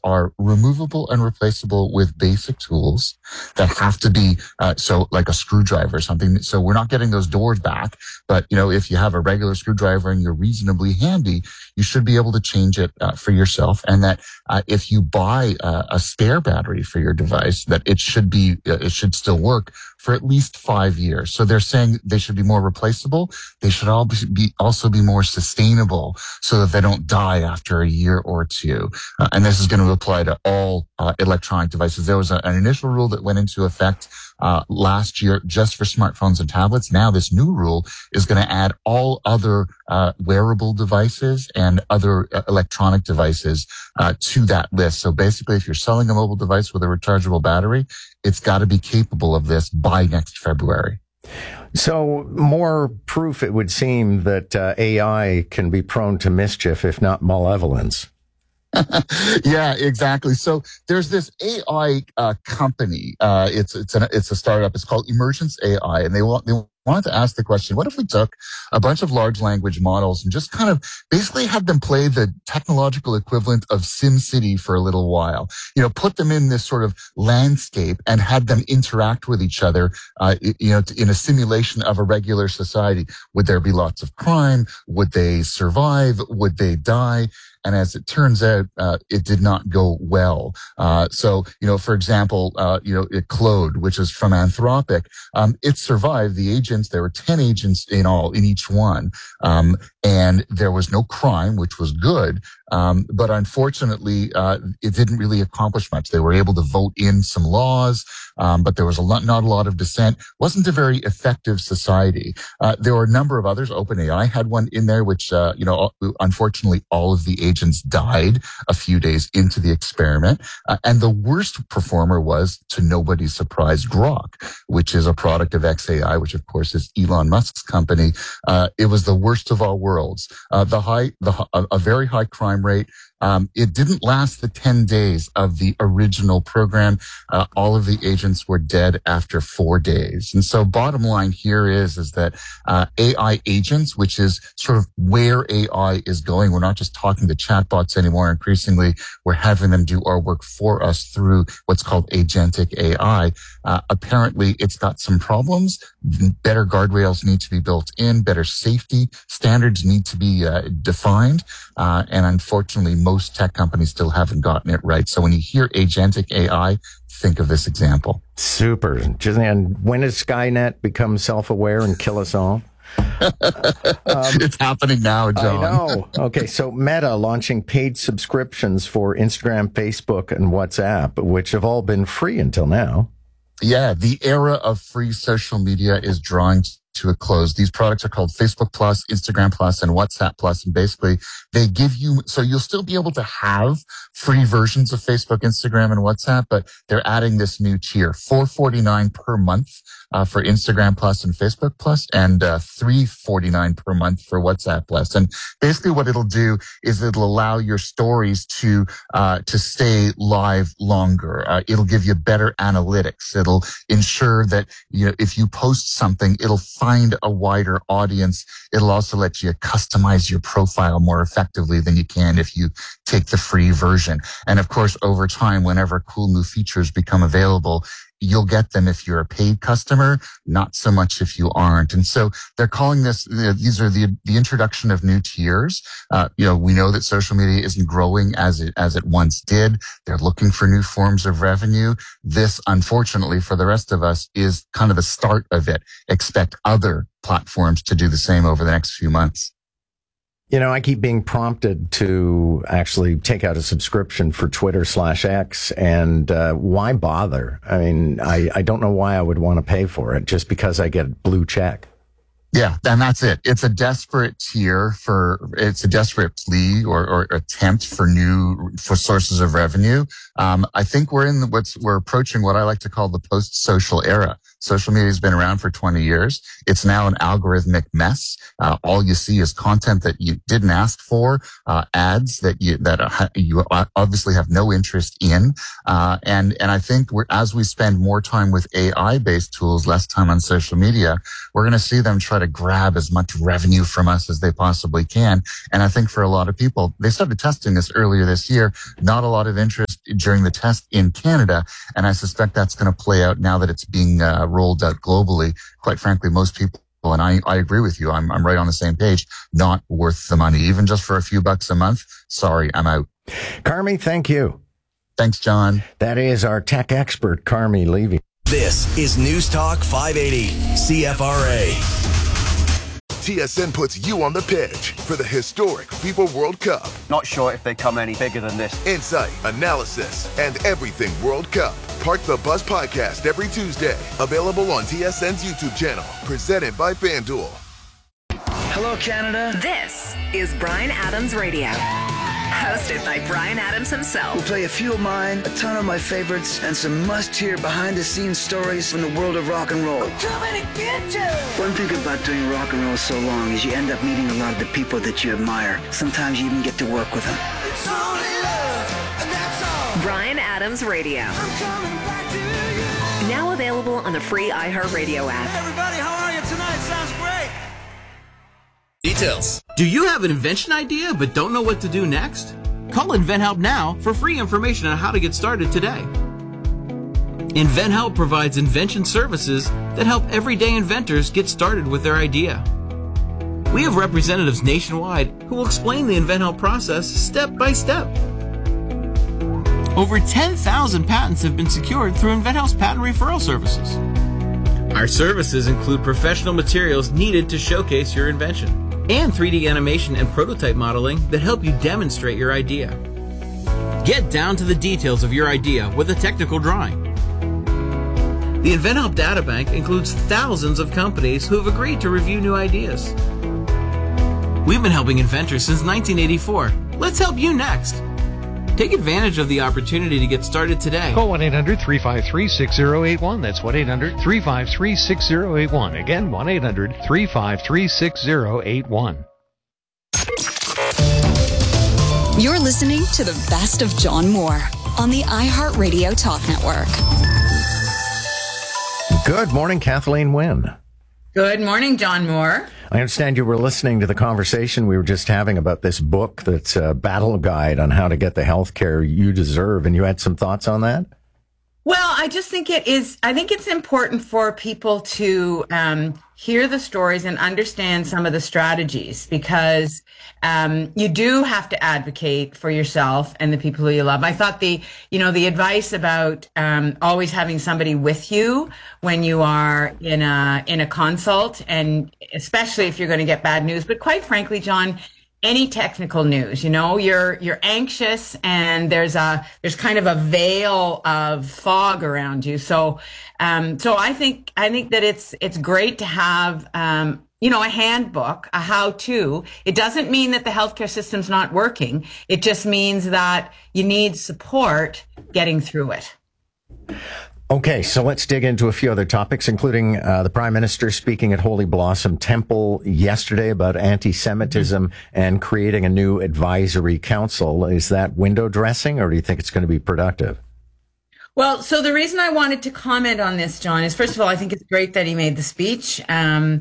are removable and replaceable with basic tools that have to be, so like a screwdriver or something. So we're not getting those doors back. But, if you have a regular screwdriver and you're reasonably handy, you should be able to change it for yourself. And that if you buy a spare battery for your device, that it should still work for at least 5 years. So they're saying they should be more replaceable. They should also be more sustainable so that they don't die after a year or two. And this is going to apply to all electronic devices. There was an initial rule that went into effect last year just for smartphones and tablets. Now this new rule is going to add all other wearable devices and other electronic devices to that list. So basically, if you're selling a mobile device with a rechargeable battery, it's got to be capable of this by next February. So more proof, it would seem, that AI can be prone to mischief, if not malevolence. Yeah, exactly. So there's this AI company. It's a startup. It's called Emergence AI, and they wanted to ask the question, what if we took a bunch of large language models and just kind of basically had them play the technological equivalent of SimCity for a little while, put them in this sort of landscape and had them interact with each other, in a simulation of a regular society. Would there be lots of crime? Would they survive? Would they die? And as it turns out, it did not go well. So, for example, Claude, which is from Anthropic, it survived. The agents, there were 10 agents in all, in each one. And there was no crime, which was good. But unfortunately, it didn't really accomplish much. They were able to vote in some laws, but there was not a lot of dissent. Wasn't a very effective society. There were a number of others. OpenAI had one in there, which, unfortunately, all of the agents died a few days into the experiment. And the worst performer was, to nobody's surprise, Grok, which is a product of xAI, which of course is Elon Musk's company. It was the worst of all worlds. A very high crime rate. It didn't last the 10 days of the original program. All of the agents were dead after 4 days. And so bottom line here is that AI agents, which is sort of where AI is going. We're not just talking to chatbots anymore. Increasingly, we're having them do our work for us through what's called agentic AI. Apparently, it's got some problems. Better guardrails need to be built in. Better safety standards need to be defined. And unfortunately, most tech companies still haven't gotten it right. So when you hear agentic AI, think of this example. Super. And when does Skynet become self-aware and kill us all? It's happening now, John. I know. Okay, so Meta launching paid subscriptions for Instagram, Facebook, and WhatsApp, which have all been free until now. Yeah, the era of free social media is drawing to a close. These products are called Facebook Plus, Instagram Plus, and WhatsApp Plus. And basically, they give you, so you'll still be able to have free versions of Facebook, Instagram, and WhatsApp, but they're adding this new tier, $4.49 per month for Instagram Plus and Facebook Plus, and $3.49 per month for WhatsApp Plus. And basically, what it'll do is it'll allow your stories to stay live longer. It'll give you better analytics. It'll ensure that if you post something, it'll find a wider audience. It'll also let you customize your profile more effectively than you can if you take the free version. And of course, over time, whenever cool new features become available, you'll get them if you're a paid customer, not so much if you aren't. And so they're calling this, these are the introduction of new tiers. We know that social media isn't growing as it once did. They're looking for new forms of revenue. This, unfortunately, for the rest of us, is kind of the start of it. Expect other platforms to do the same over the next few months. I keep being prompted to actually take out a subscription for Twitter/X, and why bother? I mean, I don't know why I would want to pay for it just because I get a blue check. Yeah, and that's it. It's a desperate it's a desperate plea or attempt for sources of revenue. I think we're approaching what I like to call the post-social era. Social media has been around for 20 years. It's now an algorithmic mess. All you see is content that you didn't ask for, ads that you obviously have no interest in. And I think as we spend more time with AI-based tools, less time on social media, we're going to see them try to grab as much revenue from us as they possibly can. And I think for a lot of people, they started testing this earlier this year, not a lot of interest. during the test in Canada. And I suspect that's going to play out now that it's being rolled out globally. Quite frankly, most people, and I agree with you, I'm right on the same page, not worth the money. Even just for a few bucks a month, sorry, I'm out. Carmi, thank you. Thanks, John. That is our tech expert, Carmi Levy. This is News Talk 580, CFRA. TSN puts you on the pitch for the historic FIFA World Cup. Not sure if they come any bigger than this. Insight, analysis, and everything World Cup. Park the Bus podcast every Tuesday. Available on TSN's YouTube channel. Presented by FanDuel. Hello, Canada. This is Bryan Adams Radio. Hosted by Bryan Adams himself. We'll play a few of mine, a ton of my favorites, and some must-hear behind-the-scenes stories from the world of rock and roll. I'm coming to get you! One thing about doing rock and roll so long is you end up meeting a lot of the people that you admire. Sometimes you even get to work with them. It's only love, and that's all. Bryan Adams Radio. I'm coming back to you. Now available on the free iHeartRadio app. Hey everybody, how are you tonight? Sounds great. Details. Do you have an invention idea but don't know what to do next? Call InventHelp now for free information on how to get started today. InventHelp provides invention services that help everyday inventors get started with their idea. We have representatives nationwide who will explain the InventHelp process step by step. Over 10,000 patents have been secured through InventHelp's patent referral services. Our services include professional materials needed to showcase your invention, and 3D animation and prototype modeling that help you demonstrate your idea. Get down to the details of your idea with a technical drawing. The InventHelp Databank includes thousands of companies who have agreed to review new ideas. We've been helping inventors since 1984. Let's help you next. Take advantage of the opportunity to get started today. Call 1-800-353-6081. That's 1-800-353-6081. Again, 1-800-353-6081. You're listening to the best of John Moore on the iHeartRadio Talk Network. Good morning, Kathleen Wynne. Good morning, John Moore. I understand you were listening to the conversation we were just having about this book that's a battle guide on how to get the health care you deserve, and you had some thoughts on that? Well, I just think I think it's important for people to hear the stories and understand some of the strategies, because you do have to advocate for yourself and the people who you love. I thought the advice about always having somebody with you when you are in a consult, and especially if you're going to get bad news, but quite frankly, John, any technical news, you're anxious and there's kind of a veil of fog around you. So I think that it's great to have, a handbook, a how-to. It doesn't mean that the healthcare system's not working. It just means that you need support getting through it. Okay, so let's dig into a few other topics, including the Prime Minister speaking at Holy Blossom Temple yesterday about anti-Semitism and creating a new advisory council. Is that window dressing, or do you think it's going to be productive? Well, so the reason I wanted to comment on this, John, is first of all, I think it's great that he made the speech. I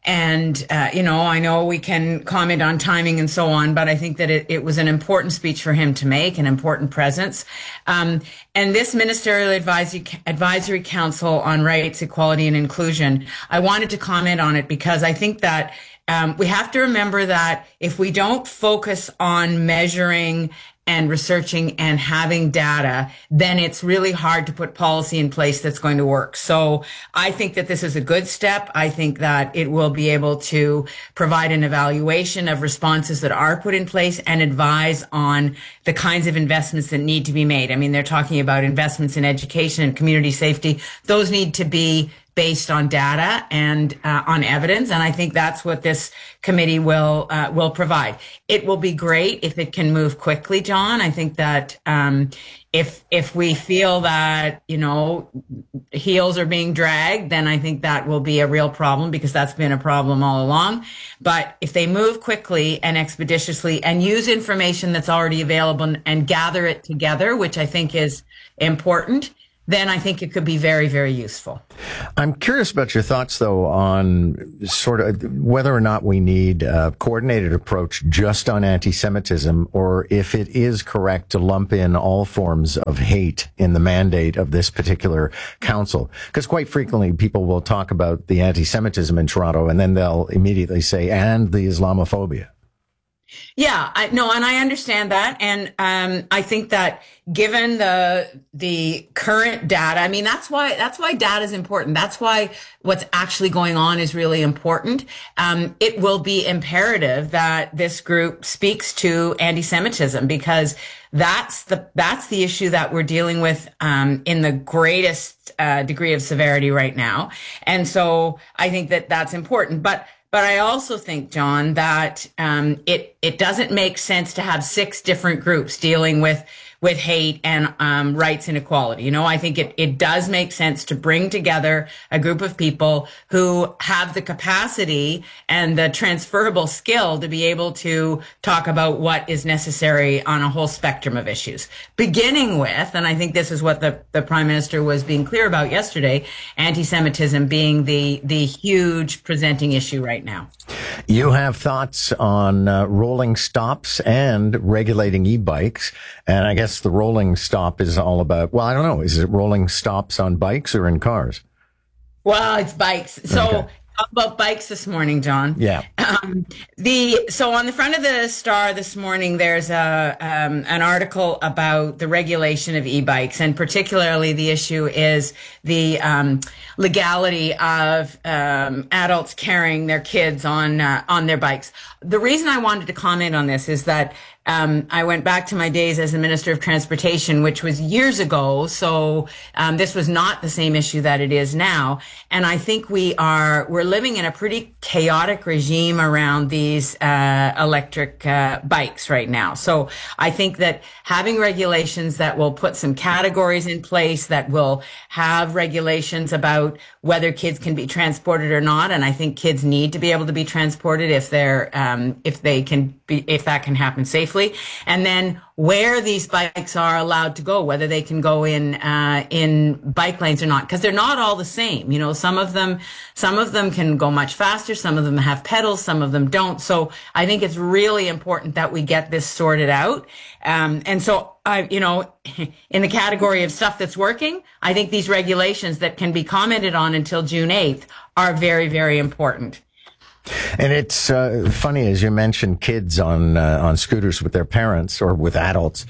know we can comment on timing and so on, but I think that it was an important speech for him to make, an important presence. And this Ministerial Advisory Council on Rights, Equality and Inclusion, I wanted to comment on it because I think that we have to remember that if we don't focus on measuring and researching and having data, then it's really hard to put policy in place that's going to work. So I think that this is a good step. I think that it will be able to provide an evaluation of responses that are put in place and advise on the kinds of investments that need to be made. I mean, they're talking about investments in education and community safety. Those need to be based on data and on evidence, and I think that's what this committee will provide. It will be great if it can move quickly, John. I think that if we feel that heels are being dragged, then I think that will be a real problem, because that's been a problem all along. But if they move quickly and expeditiously and use information that's already available and gather it together, which I think is important, then I think it could be very, very useful. I'm curious about your thoughts, though, on sort of whether or not we need a coordinated approach just on anti-Semitism, or if it is correct to lump in all forms of hate in the mandate of this particular council. Because quite frequently people will talk about the anti-Semitism in Toronto and then they'll immediately say, and the Islamophobia. Yeah, and I understand that. And I think that given the current data, I mean, that's why data is important. That's why what's actually going on is really important. It will be imperative that this group speaks to anti-Semitism, because that's the issue that we're dealing with in the greatest degree of severity right now. And so I think that that's important. But I also think, John, that it doesn't make sense to have 6 different groups dealing with hate and rights and equality. You know, I think it does make sense to bring together a group of people who have the capacity and the transferable skill to be able to talk about what is necessary on a whole spectrum of issues. Beginning with, and I think this is what the Prime Minister was being clear about yesterday, anti-Semitism being the huge presenting issue right now. You have thoughts on rolling stops and regulating e-bikes. And I guess the rolling stop is all about, well, I don't know. Is it rolling stops on bikes or in cars? Well, it's bikes. So okay. Talk about bikes this morning, John. Yeah. So on the front of the Star this morning, there's an article about the regulation of e-bikes, and particularly the issue is the legality of adults carrying their kids on their bikes. The reason I wanted to comment on this is that I went back to my days as the Minister of Transportation, which was years ago. So this was not the same issue that it is now. And I think we're living in a pretty chaotic regime around these electric bikes right now. So I think that having regulations that will put some categories in place, that will have regulations about whether kids can be transported or not. And I think kids need to be able to be transported if that can happen safely. And then where these bikes are allowed to go, whether they can go in bike lanes or not, because they're not all the same. You know, some of them can go much faster. Some of them have pedals. Some of them don't. So I think it's really important that we get this sorted out. And so in the category of stuff that's working, I think these regulations that can be commented on until June 8th are very, very important. And it's funny, as you mentioned, kids on scooters with their parents or with adults.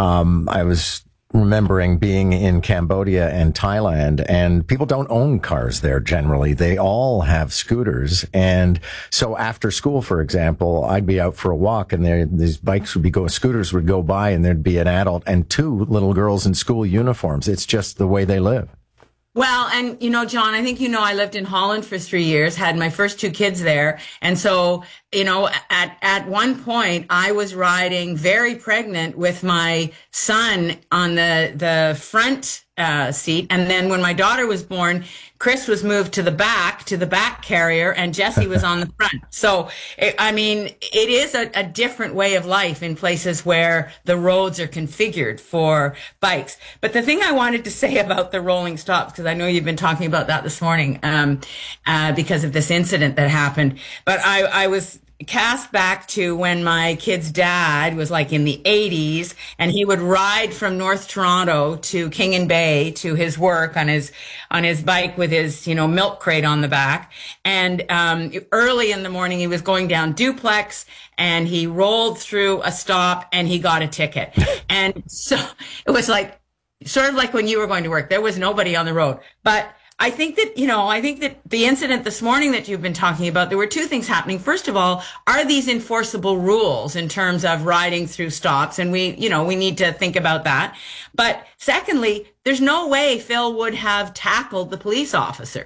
I was remembering being in Cambodia and Thailand, and people don't own cars there generally. They all have scooters. And so after school, for example, I'd be out for a walk and these scooters would go by, and there'd be an adult and 2 little girls in school uniforms. It's just the way they live. Well, and John, I think I lived in Holland for 3 years, had my first 2 kids there. And so, at one point I was riding very pregnant with my son on the front seat. And then when my daughter was born, Chris was moved to the back carrier, and Jesse was on the front. So, it is a different way of life in places where the roads are configured for bikes. But the thing I wanted to say about the rolling stops, because I know you've been talking about that this morning, because of this incident that happened, but I was cast back to when my kid's dad was like in the 80s, and he would ride from North Toronto to King and Bay to his work on his bike with his milk crate on the back. And early in the morning he was going down Duplex, and he rolled through a stop and he got a ticket. And so it was like sort of like when you were going to work, there was nobody on the road. But I think that the incident this morning that you've been talking about, there were 2 things happening. First of all, are these enforceable rules in terms of riding through stops? And we need to think about that. But secondly, there's no way Phil would have tackled the police officer.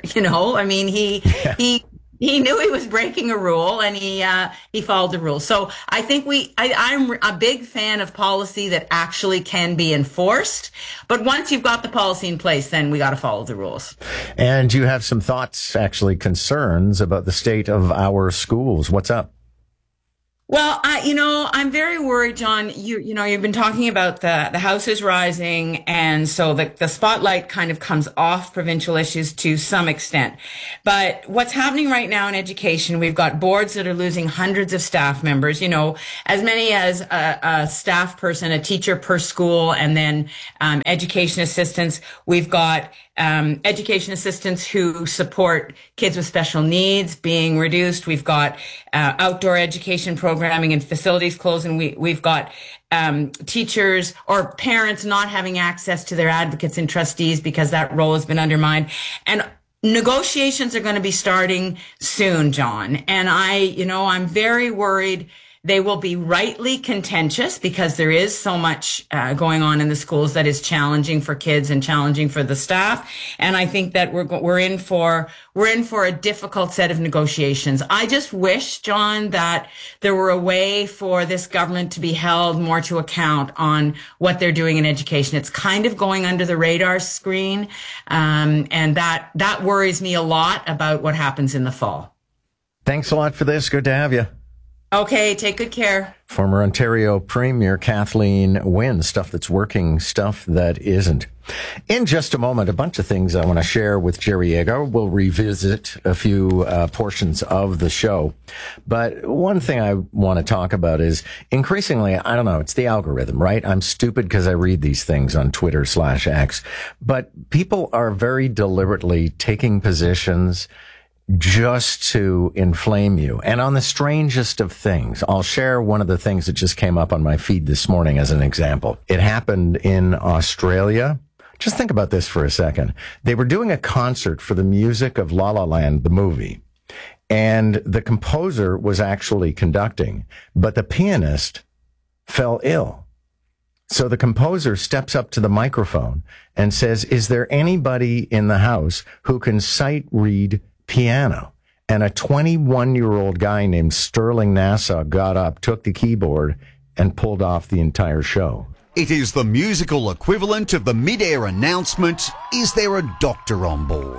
He knew he was breaking a rule, and he followed the rules. So I think I'm a big fan of policy that actually can be enforced. But once you've got the policy in place, then we got to follow the rules. And you have some thoughts, actually concerns about the state of our schools. What's up? Well, I'm very worried, John. You've been talking about the House is rising, and so the spotlight kind of comes off provincial issues to some extent. But what's happening right now in education, we've got boards that are losing hundreds of staff members, as many as a staff person, a teacher per school, and then education assistants. We've got education assistants who support kids with special needs being reduced. We've got outdoor education programming and facilities closed, and we've got teachers or parents not having access to their advocates and trustees because that role has been undermined. And negotiations are going to be starting soon, John. And I'm very worried. They will be rightly contentious because there is so much going on in the schools that is challenging for kids and challenging for the staff. And I think that we're in for a difficult set of negotiations. I just wish, John, that there were a way for this government to be held more to account on what they're doing in education. It's kind of going under the radar screen, and that worries me a lot about what happens in the fall. Thanks a lot for this. Good to have you. Okay, take good care. Former Ontario Premier Kathleen Wynne, stuff that's working, stuff that isn't. In just a moment, a bunch of things I want to share with Jerry Yeager. We'll revisit a few portions of the show. But one thing I want to talk about is increasingly, I don't know, it's the algorithm, right? I'm stupid because I read these things on Twitter/X. But people are very deliberately taking positions just to inflame you. And on the strangest of things, I'll share one of the things that just came up on my feed this morning as an example. It happened in Australia. Just think about this for a second. They were doing a concert for the music of La La Land, the movie. And the composer was actually conducting, but the pianist fell ill. So the composer steps up to the microphone and says, "Is there anybody in the house who can sight read piano?" And a 21-year-old guy named Sterling Nassau got up, took the keyboard, and pulled off the entire show. It is the musical equivalent of the mid-air announcement, "Is there a doctor on board?"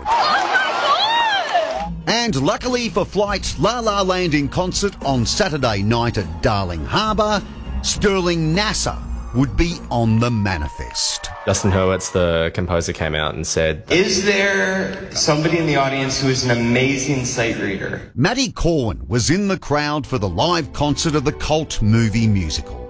And luckily for Flight's La La Land in concert on Saturday night at Darling Harbour, Sterling Nassau would be on the manifest. Justin Hurwitz, the composer, came out and said, "Is there somebody in the audience who is an amazing sight reader?" Maddie Corwin was in the crowd for the live concert of the cult movie musical.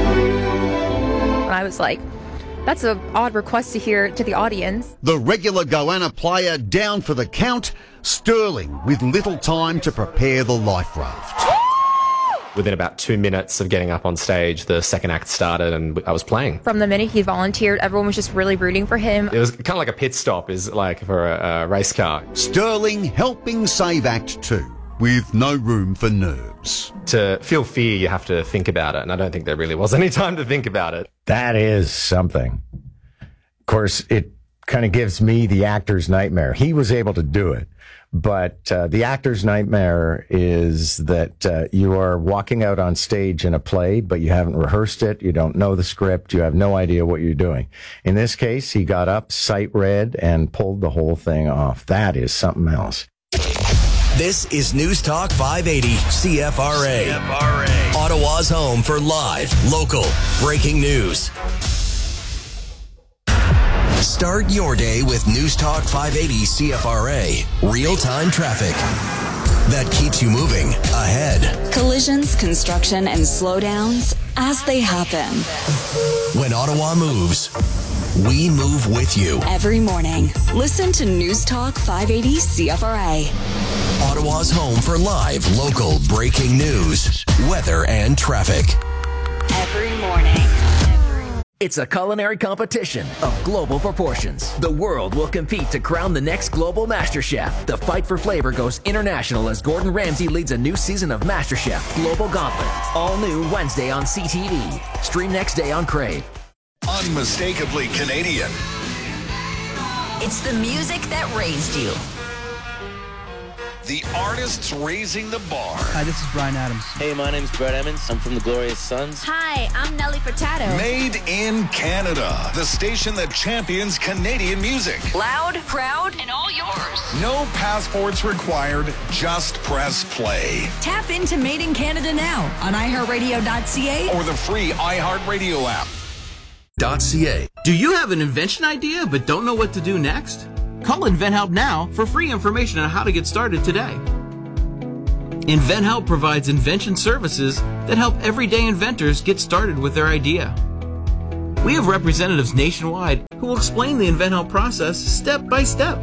I was like, that's an odd request to hear to the audience. The regular Goanna player down for the count, Sterling with little time to prepare the life raft. Within about 2 minutes of getting up on stage, the second act started and I was playing. From the minute he volunteered, everyone was just really rooting for him. It was kind of like a pit stop, is like for a race car. Sterling helping save Act 2 with no room for nerves. To feel fear, you have to think about it, and I don't think there really was any time to think about it. That is something. Of course, it kind of gives me the actor's nightmare. He was able to do it. But the actor's nightmare is that you are walking out on stage in a play, but you haven't rehearsed it. You don't know the script. You have no idea what you're doing. In this case, he got up, sight read, and pulled the whole thing off. That is something else. This is News Talk 580 CFRA. Ottawa's home for live, local, breaking news. Start your day with News Talk 580 CFRA. Real-time traffic that keeps you moving ahead. Collisions, construction, and slowdowns as they happen. When Ottawa moves, we move with you. Every morning, listen to News Talk 580 CFRA. Ottawa's home for live, local, breaking news, weather, and traffic. Every morning. It's a culinary competition of global proportions. The world will compete to crown the next global MasterChef. The fight for flavor goes international as Gordon Ramsay leads a new season of MasterChef Global Gauntlet. All new Wednesday on CTV. Stream next day on Crave. Unmistakably Canadian. It's the music that raised you. the artists raising the bar. Hi, this is Bryan Adams. Hey, my name's Brett Emmons. I'm from the Glorious Sons. Hi, I'm Nelly Furtado. Made in Canada, the station that champions Canadian music. Loud, proud, and all yours. No passports required, just press play. Tap into Made in Canada now on iHeartRadio.ca or the free iHeartRadio app. .ca. Do you have an invention idea but don't know what to do next? Call InventHelp now for free information on how to get started today. InventHelp provides invention services that help everyday inventors get started with their idea. We have representatives nationwide who will explain the InventHelp process step by step.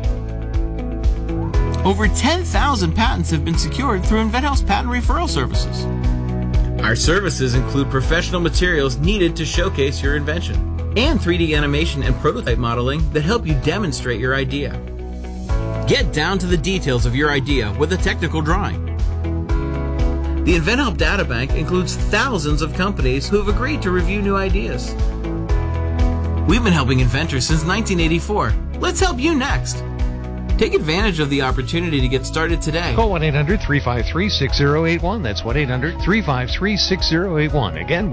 Over 10,000 patents have been secured through InventHelp's patent referral services. Our services include professional materials needed to showcase your invention and 3D animation and prototype modeling that help you demonstrate your idea. Get down to the details of your idea with a technical drawing. The InventHelp Databank includes thousands of companies who have agreed to review new ideas. We've been helping inventors since 1984. Let's help you next. Take advantage of the opportunity to get started today. Call 1-800-353-6081. That's 1-800-353-6081. Again,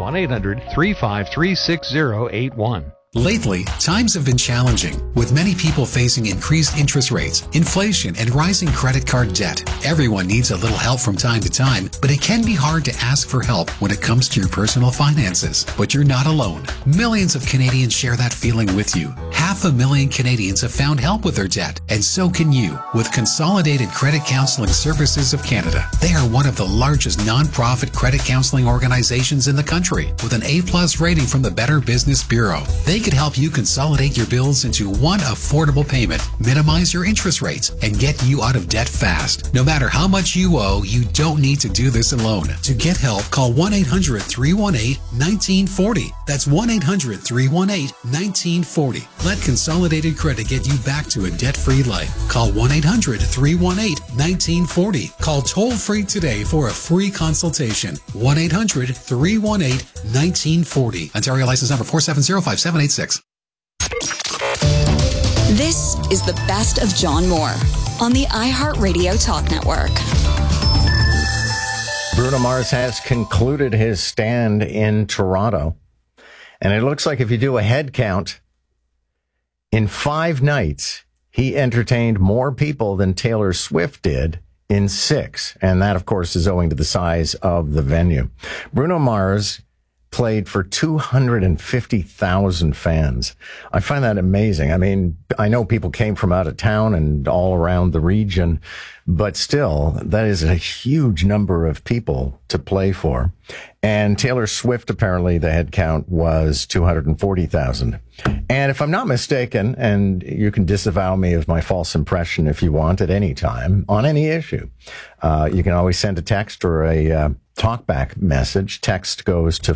1-800-353-6081. Lately, times have been challenging, with many people facing increased interest rates, inflation, and rising credit card debt. Everyone needs a little help from time to time, but it can be hard to ask for help when it comes to your personal finances. But you're not alone. Millions of Canadians share that feeling with you. 500,000 Canadians have found help with their debt, and so can you with Consolidated Credit Counseling Services of Canada. They are one of the largest non-profit credit counseling organizations in the country, with an A+ rating from the Better Business Bureau. They could help you consolidate your bills into one affordable payment, minimize your interest rates, and get you out of debt fast. No matter how much you owe, you don't need to do this alone. To get help, call 1-800-318-1940. That's 1-800-318-1940. Let Consolidated Credit get you back to a debt-free life. Call 1-800-318-1940. Call toll-free today for a free consultation. 1-800-318-1940. Ontario license number 4705786. This is the best of John Moore on the iHeartRadio Talk Network. Bruno Mars has concluded his stand in Toronto. And it looks like if you do a head count, in 5 nights, he entertained more people than Taylor Swift did in 6. And that, of course, is owing to the size of the venue. Bruno Mars played for 250,000 fans. I find that amazing. I mean, I know people came from out of town and all around the region, but still, that is a huge number of people to play for. And Taylor Swift, apparently, the head count was 240,000. And if I'm not mistaken, and you can disavow me of my false impression if you want at any time on any issue, you can always send a text or a talkback message. Text goes to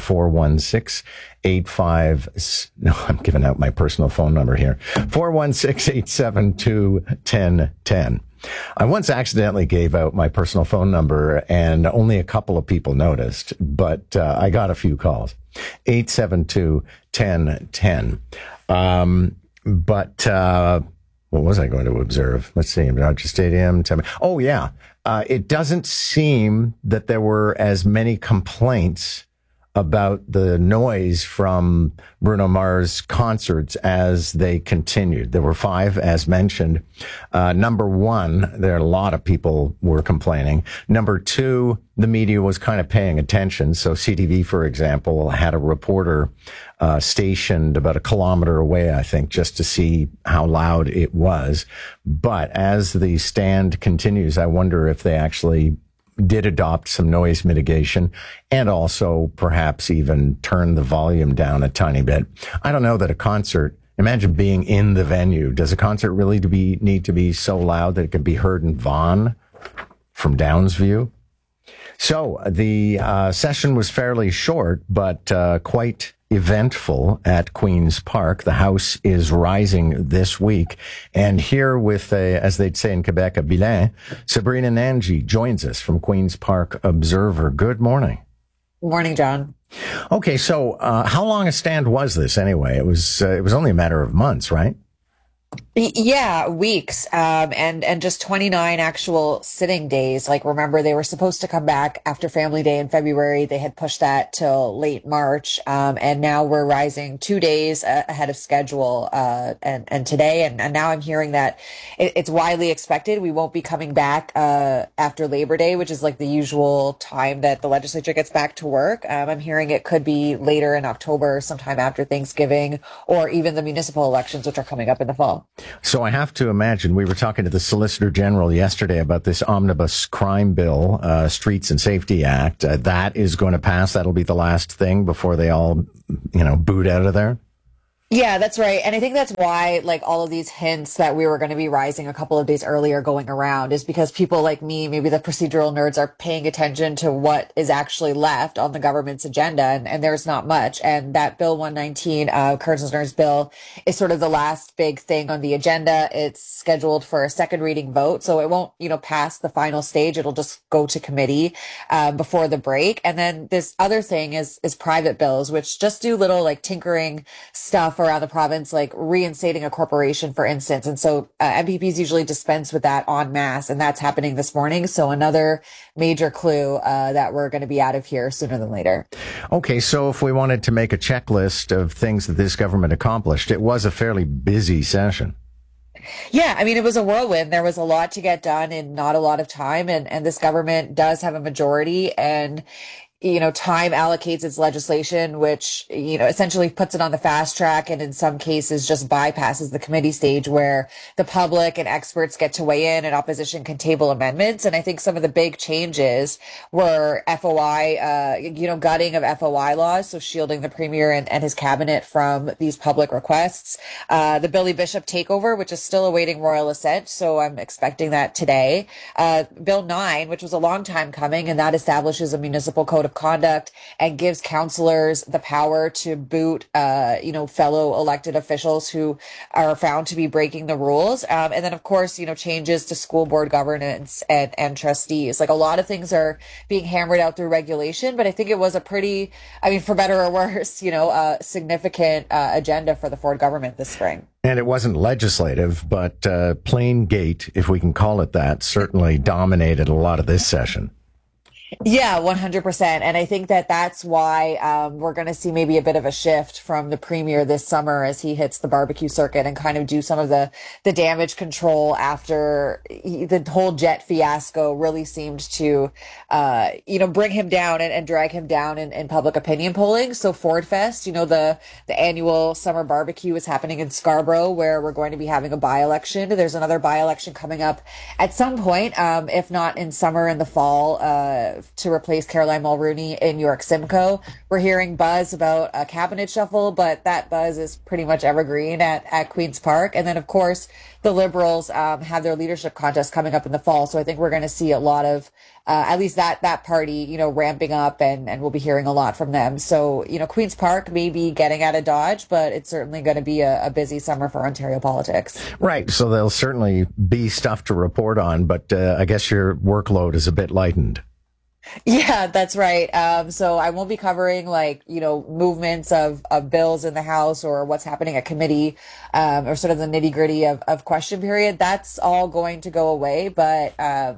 416-85. No, I'm giving out my personal phone number here. 416-872-1010. I once accidentally gave out my personal phone number and only a couple of people noticed, but I got a few calls. 872-1010. What was I going to observe? Let's see. Dodger Stadium. Oh, yeah. It doesn't seem that there were as many complaints about the noise from Bruno Mars concerts as they continued. There were 5, as mentioned. Number 1, there are a lot of people were complaining. Number 2, the media was kind of paying attention. So CTV, for example, had a reporter stationed about a kilometer away, I think, just to see how loud it was. But as the stand continues, I wonder if they actually did adopt some noise mitigation and also perhaps even turn the volume down a tiny bit. I don't know that a concert, imagine being in the venue. Does a concert really need to be so loud that it can be heard in Vaughan from Downsview? So the session was fairly short, but quite eventful at Queen's Park. The house is rising this week. And here with, as they'd say in Quebec, a bilan, Sabrina Nanji joins us from Queen's Park Observer. Good morning. Good morning, John. Okay, so how long a stand was this anyway? It was only a matter of months, right? Yeah, weeks, and just 29 actual sitting days. Like, remember, they were supposed to come back after Family Day in February. They had pushed that till late March, and now we're rising 2 days ahead of schedule, and today, and now I'm hearing that it's widely expected we won't be coming back after Labor Day, which is like the usual time that the legislature gets back to work. I'm hearing it could be later in October, sometime after Thanksgiving, or even the municipal elections, which are coming up in the fall. So I have to imagine, we were talking to the Solicitor General yesterday about this omnibus crime bill, Streets and Safety Act. That is going to pass. That'll be the last thing before they all, boot out of there. Yeah, that's right. And I think that's why, like, all of these hints that we were going to be rising a couple of days earlier going around is because people like me, maybe the procedural nerds, are paying attention to what is actually left on the government's agenda. And there's not much. And that Bill 119, Kerzner's bill, is sort of the last big thing on the agenda. It's scheduled for a second reading vote. So it won't, pass the final stage. It'll just go to committee before the break. And then this other thing is private bills, which just do little, like, tinkering stuff around the province, like reinstating a corporation, for instance. And so MPPs usually dispense with that en masse, and that's happening this morning. So another major clue that we're going to be out of here sooner than later. Okay, so if we wanted to make a checklist of things that this government accomplished, it was a fairly busy session. Yeah, I mean, it was a whirlwind. There was a lot to get done in not a lot of time. And this government does have a majority, and time allocates its legislation, which, essentially puts it on the fast track, and in some cases just bypasses the committee stage where the public and experts get to weigh in and opposition can table amendments. And I think some of the big changes were FOI, gutting of FOI laws, so shielding the premier and his cabinet from these public requests. The Billy Bishop takeover, which is still awaiting royal assent, so I'm expecting that today. Bill 9, which was a long time coming, and that establishes a municipal code of conduct and gives councillors the power to boot, fellow elected officials who are found to be breaking the rules. And then, of course, changes to school board governance and trustees. Like, a lot of things are being hammered out through regulation, but I think it was a pretty, for better or worse, significant agenda for the Ford government this spring. And it wasn't legislative, but plain gate, if we can call it that, certainly dominated a lot of this session. Yeah, 100%. And I think that's why we're going to see maybe a bit of a shift from the premier this summer as he hits the barbecue circuit and kind of do some of the damage control after the whole jet fiasco really seemed to, bring him down and drag him down in public opinion polling. So Ford Fest, the annual summer barbecue is happening in Scarborough, where we're going to be having a by-election. There's another by-election coming up at some point, if not in summer, in the fall, to replace Caroline Mulrooney in York Simcoe. We're hearing buzz about a cabinet shuffle, but that buzz is pretty much evergreen at Queen's Park. And then, of course, the Liberals have their leadership contest coming up in the fall. So I think we're going to see a lot of, at least that party, ramping up, and we'll be hearing a lot from them. So, Queen's Park may be getting out of Dodge, but it's certainly going to be a busy summer for Ontario politics. Right. So there'll certainly be stuff to report on, but I guess your workload is a bit lightened. Yeah, that's right. So I won't be covering movements of bills in the House or what's happening at committee, or sort of the nitty gritty of question period. That's all going to go away. But,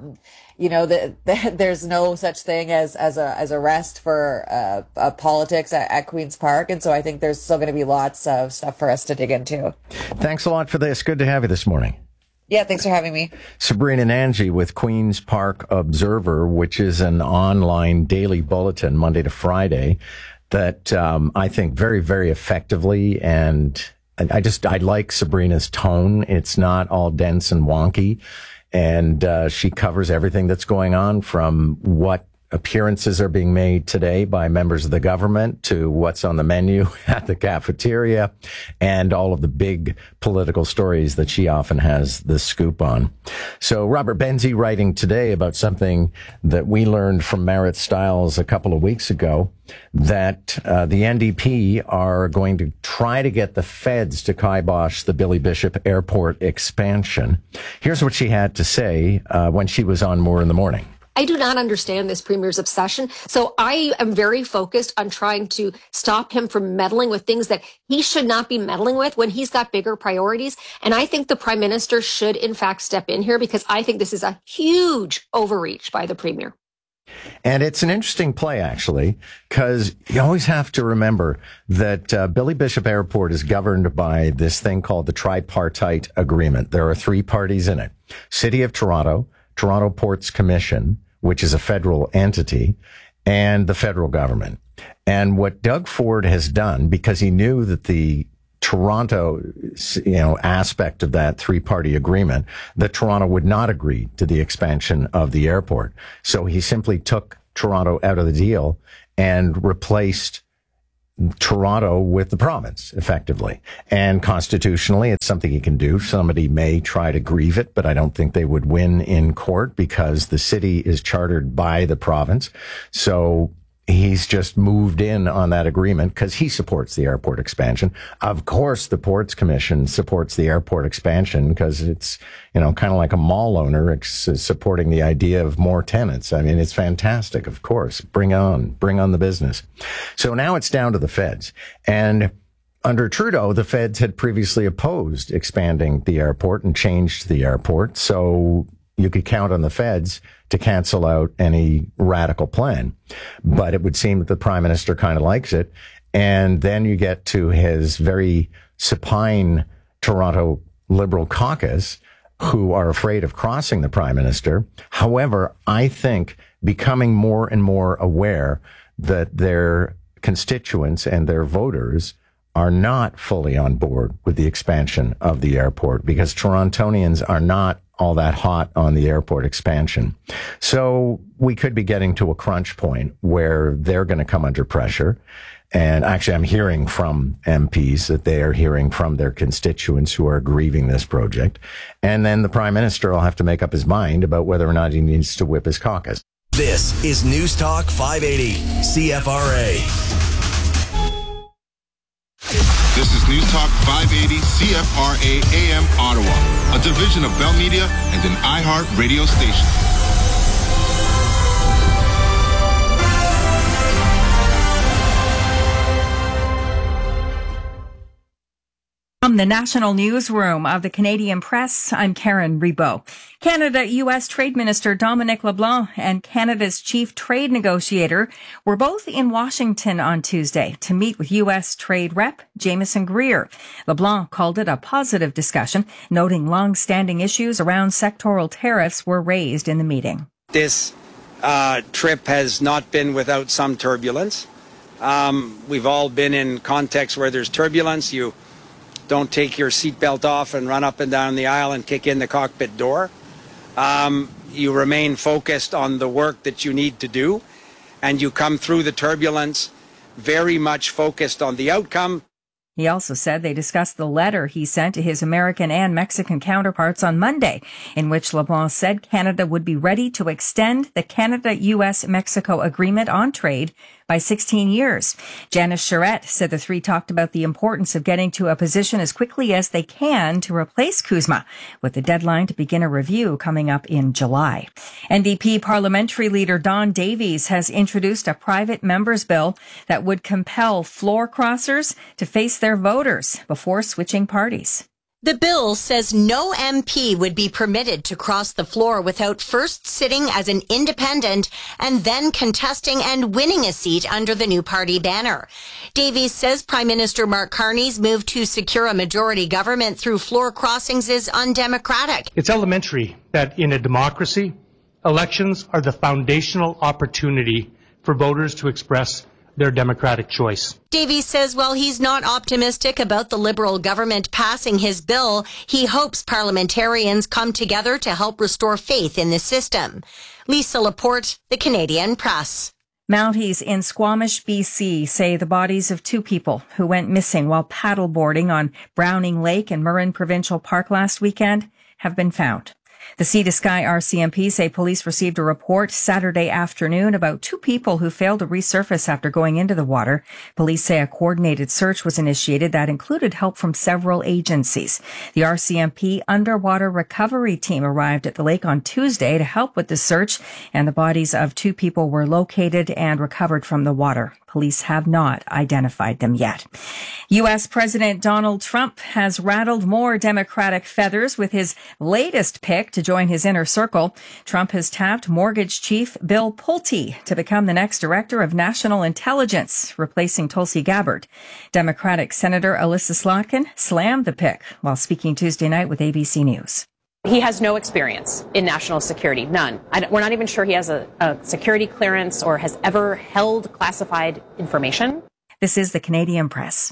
there's no such thing as a rest for politics at Queen's Park. And so I think there's still going to be lots of stuff for us to dig into. Thanks a lot for this. Good to have you this morning. Yeah, thanks for having me. Sabrina Nanji with Queen's Park Observer, which is an online daily bulletin Monday to Friday that I think very, very effectively, and I like Sabrina's tone. It's not all dense and wonky, and she covers everything that's going on, from what appearances are being made today by members of the government to what's on the menu at the cafeteria, and all of the big political stories that she often has the scoop on. So Robert Benzie writing today about something that we learned from Marit Stiles a couple of weeks ago, that the NDP are going to try to get the feds to kibosh the Billy Bishop Airport expansion. Here's what she had to say when she was on Moore in the Morning. I do not understand this premier's obsession. So I am very focused on trying to stop him from meddling with things that he should not be meddling with when he's got bigger priorities. And I think the prime minister should, in fact, step in here because I think this is a huge overreach by the premier. And it's an interesting play, actually, because you always have to remember that Billy Bishop Airport is governed by this thing called the Tripartite Agreement. There are 3 parties in it. City of Toronto, Toronto Ports Commission, which is a federal entity, and the federal government. And what Doug Ford has done, because he knew that the Toronto, aspect of that 3-party agreement, that Toronto would not agree to the expansion of the airport. So he simply took Toronto out of the deal and replaced Toronto with the province, effectively. And constitutionally, it's something he can do. Somebody may try to grieve it, but I don't think they would win in court because the city is chartered by the province. So he's just moved in on that agreement because he supports the airport expansion. Of course, the Ports Commission supports the airport expansion because it's, kind of like a mall owner supporting the idea of more tenants. I mean, it's fantastic, of course. Bring on the business. So now it's down to the feds. And under Trudeau, the feds had previously opposed expanding the airport and changed the airport. So you could count on the feds to cancel out any radical plan. But it would seem that the prime minister kind of likes it. And then you get to his very supine Toronto Liberal caucus, who are afraid of crossing the prime minister. However, I think becoming more and more aware that their constituents and their voters are not fully on board with the expansion of the airport because Torontonians are not all that hot on the airport expansion. So we could be getting to a crunch point where they're going to come under pressure. And actually, I'm hearing from MPs that they are hearing from their constituents who are grieving this project. And then the prime minister will have to make up his mind about whether or not he needs to whip his caucus. This is News Talk 580 CFRA. This is News Talk 580 CFRA AM Ottawa, a division of Bell Media and an iHeart radio station. From the National Newsroom of the Canadian Press, I'm Karen Rebo. Canada-U.S. Trade Minister Dominic LeBlanc and Canada's chief trade negotiator were both in Washington on Tuesday to meet with U.S. Trade Rep Jameson Greer. LeBlanc called it a positive discussion, noting long-standing issues around sectoral tariffs were raised in the meeting. This trip has not been without some turbulence. We've all been in contexts where there's turbulence. You don't take your seatbelt off and run up and down the aisle and kick in the cockpit door. You remain focused on the work that you need to do, and you come through the turbulence very much focused on the outcome. He also said they discussed the letter he sent to his American and Mexican counterparts on Monday, in which LeBlanc said Canada would be ready to extend the Canada-U.S.-Mexico agreement on trade by 16 years. Janice Charette said the three talked about the importance of getting to a position as quickly as they can to replace CUSMA, with the deadline to begin a review coming up in July. NDP parliamentary leader Don Davies has introduced a private member's bill that would compel floor crossers to face their voters before switching parties. The bill says no MP would be permitted to cross the floor without first sitting as an independent and then contesting and winning a seat under the new party banner. Davies says Prime Minister Mark Carney's move to secure a majority government through floor crossings is undemocratic. It's elementary that in a democracy, elections are the foundational opportunity for voters to express their democratic choice. Davies says while he's not optimistic about the Liberal government passing his bill, he hopes parliamentarians come together to help restore faith in the system. Lisa Laporte, The Canadian Press. Mounties in Squamish, BC say the bodies of two people who went missing while paddleboarding on Browning Lake and Murrin Provincial Park last weekend have been found. The Sea to Sky RCMP say police received a report Saturday afternoon about 2 people who failed to resurface after going into the water. Police say a coordinated search was initiated that included help from several agencies. The RCMP underwater recovery team arrived at the lake on Tuesday to help with the search, and the bodies of 2 people were located and recovered from the water. Police have not identified them yet. U.S. President Donald Trump has rattled more Democratic feathers with his latest pick to join his inner circle. Trump has tapped mortgage chief Bill Pulte to become the next director of national intelligence, replacing Tulsi Gabbard. Democratic Senator Alyssa Slotkin slammed the pick while speaking Tuesday night with ABC News. He has no experience in national security, none. We're not even sure he has a security clearance or has ever held classified information. This is the Canadian Press.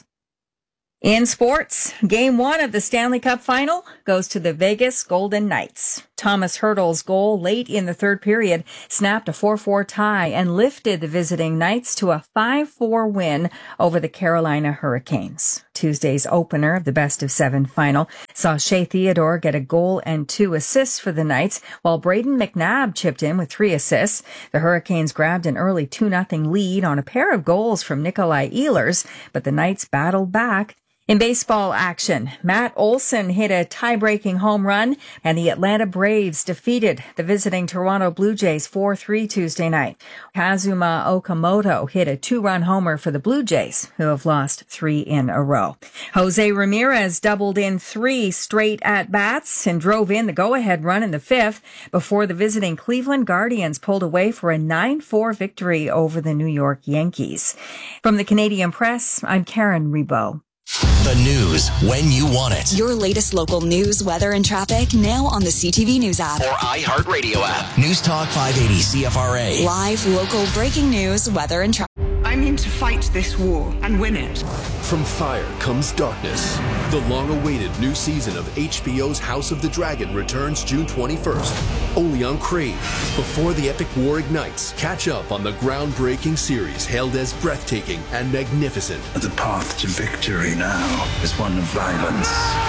In sports, Game 1 of the Stanley Cup Final goes to the Vegas Golden Knights. Thomas Hertl's goal late in the third period snapped a 4-4 tie and lifted the visiting Knights to a 5-4 win over the Carolina Hurricanes. Tuesday's opener of the best-of-7 final saw Shea Theodore get a goal and 2 assists for the Knights, while Braden McNabb chipped in with 3 assists. The Hurricanes grabbed an early 2-0 lead on a pair of goals from Nikolai Ehlers, but the Knights battled back. In baseball action, Matt Olson hit a tie-breaking home run, and the Atlanta Braves defeated the visiting Toronto Blue Jays 4-3 Tuesday night. Kazuma Okamoto hit a 2-run homer for the Blue Jays, who have lost 3 in a row. Jose Ramirez doubled in 3 straight at-bats and drove in the go-ahead run in the 5th before the visiting Cleveland Guardians pulled away for a 9-4 victory over the New York Yankees. From the Canadian Press, I'm Karen Rebo. The news when you want it. Your latest local news, weather, and traffic now on the CTV News app. Or iHeartRadio app. News Talk 580 CFRA. Live, local, breaking news, weather, and traffic. I'm in to fight this war and win it. From fire comes darkness. The long-awaited new season of HBO's House of the Dragon returns June 21st, only on Crave. Before the epic war ignites, catch up on the groundbreaking series hailed as breathtaking and magnificent. The path to victory now is one of violence.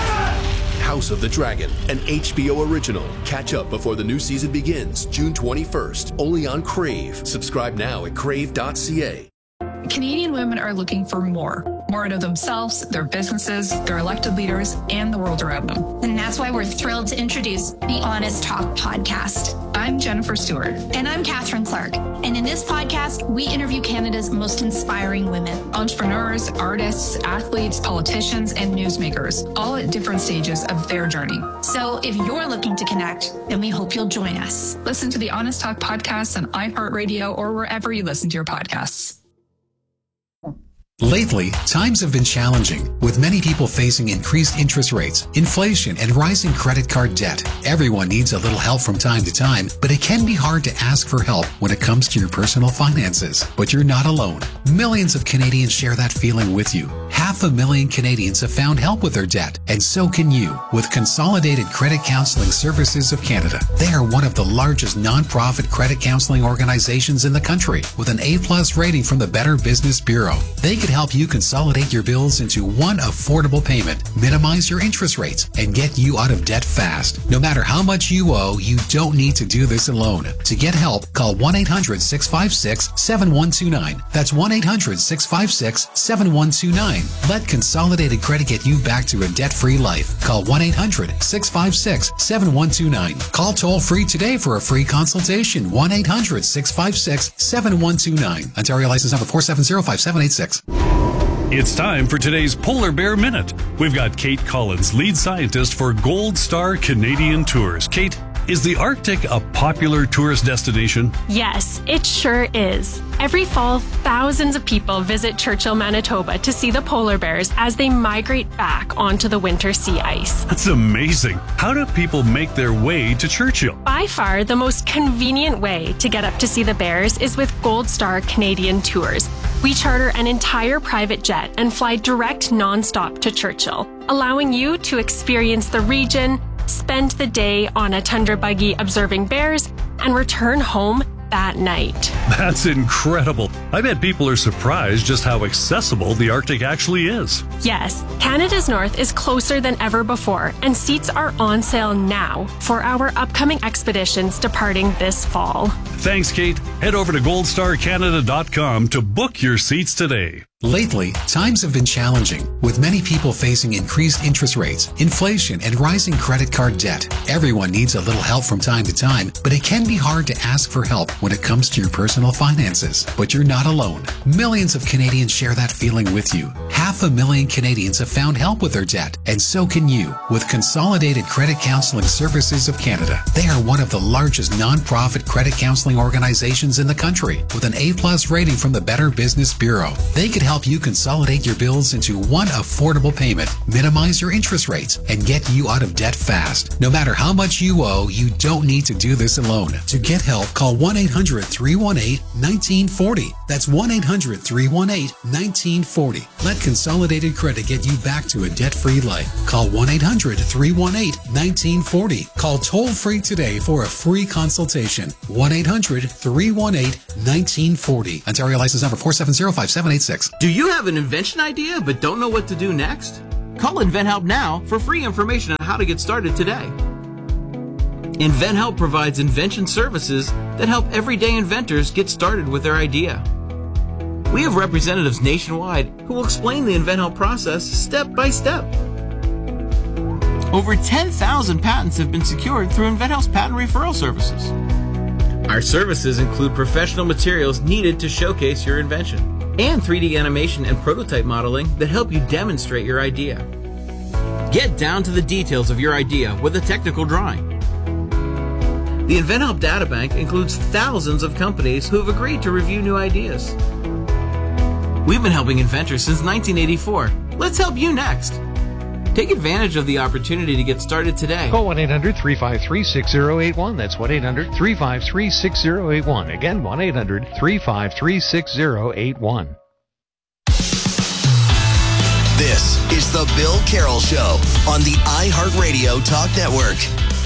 House of the Dragon, an HBO original. Catch up before the new season begins, June 21st, only on Crave. Subscribe now at crave.ca. Canadian women are looking for more out of themselves, their businesses, their elected leaders, and the world around them. And that's why we're thrilled to introduce the Honest Talk podcast. I'm Jennifer Stewart. And I'm Catherine Clark. And in this podcast, we interview Canada's most inspiring women. Entrepreneurs, artists, athletes, politicians, and newsmakers, all at different stages of their journey. So if you're looking to connect, then we hope you'll join us. Listen to the Honest Talk podcast on iHeartRadio or wherever you listen to your podcasts. Lately, times have been challenging, with many people facing increased interest rates, inflation, and rising credit card debt. Everyone needs a little help from time to time, but it can be hard to ask for help when it comes to your personal finances. But you're not alone. Millions of Canadians share that feeling with you. 500,000 Canadians have found help with their debt, and so can you with Consolidated Credit Counseling Services of Canada. They are one of the largest non-profit credit counseling organizations in the country, with an A+ rating from the Better Business Bureau. They can help you consolidate your bills into one affordable payment, minimize your interest rates, and get you out of debt fast. No matter how much you owe, you don't need to do this alone. To get help, call 1-800-656-7129. That's 1-800-656-7129. Let Consolidated Credit get you back to a debt-free life. Call 1-800-656-7129. Call toll-free today for a free consultation. 1-800-656-7129. Ontario license number 4705786. It's time for today's Polar Bear Minute. We've got Kate Collins, lead scientist for Gold Star Canadian Tours. Kate, is the Arctic a popular tourist destination? Yes, it sure is. Every fall, thousands of people visit Churchill, Manitoba to see the polar bears as they migrate back onto the winter sea ice. That's amazing. How do people make their way to Churchill? By far, the most convenient way to get up to see the bears is with Gold Star Canadian Tours. We charter an entire private jet and fly direct nonstop to Churchill, allowing you to experience the region, spend the day on a tundra buggy observing bears, and return home that night. That's incredible. I bet people are surprised just how accessible the Arctic actually is. Yes, Canada's North is closer than ever before, and seats are on sale now for our upcoming expeditions departing this fall. Thanks, Kate. Head over to goldstarcanada.com to book your seats today. Lately, times have been challenging, with many people facing increased interest rates, inflation, and rising credit card debt. Everyone needs a little help from time to time, but it can be hard to ask for help when it comes to your personal finances. But you're not alone. Millions of Canadians share that feeling with you. 500,000 Canadians have found help with their debt, and so can you with Consolidated Credit Counseling Services of Canada. They are one of the largest non-profit credit counseling organizations in the country, with an A+ rating from the Better Business Bureau. They could help you consolidate your bills into one affordable payment, minimize your interest rates, and get you out of debt fast. No matter how much you owe, you don't need to do this alone. To get help, call 1-800-318-1940. That's 1-800-318-1940. Let Consolidated Credit get you back to a debt-free life. Call 1-800-318-1940. Call toll-free today for a free consultation. 1-800-318-1940. Ontario license number 4705786. Do you have an invention idea but don't know what to do next? Call InventHelp now for free information on how to get started today. InventHelp provides invention services that help everyday inventors get started with their idea. We have representatives nationwide who will explain the InventHelp process step by step. Over 10,000 patents have been secured through InventHelp's patent referral services. Our services include professional materials needed to showcase your invention, and 3D animation and prototype modeling that help you demonstrate your idea. Get down to the details of your idea with a technical drawing. The InventHelp Databank includes thousands of companies who have agreed to review new ideas. We've been helping inventors since 1984. Let's help you next. Take advantage of the opportunity to get started today. Call 1-800-353-6081. That's 1-800-353-6081. Again, 1-800-353-6081. This is the Bill Carroll Show on the iHeartRadio Talk Network.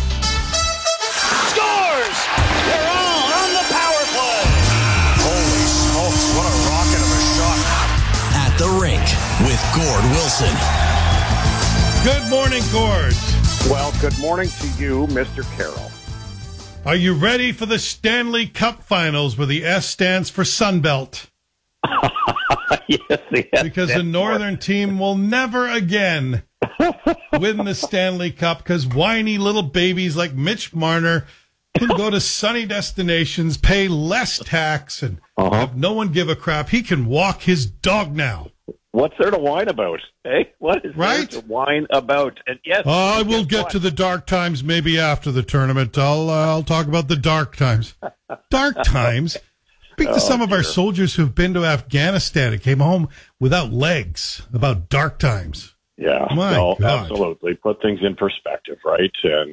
Scores! They're on the power play. Holy smokes, what a rocket of a shot. At the Rink with Gord Wilson. Good morning, Gord. Well, good morning to you, Mr. Carroll. Are you ready for the Stanley Cup Finals where the S stands for Sunbelt? Yes, because the Northern team will never again win the Stanley Cup because whiny little babies like Mitch Marner can go to sunny destinations, pay less tax, and have no one give a crap. He can walk his dog now. What's there to whine about? Hey, what is there to whine about? And yes, I will get to the dark times maybe after the tournament. I'll talk about the dark times. Dark times? Speak to some of our soldiers who've been to Afghanistan and came home without legs about dark times. Yeah, absolutely. Put things in perspective, right? And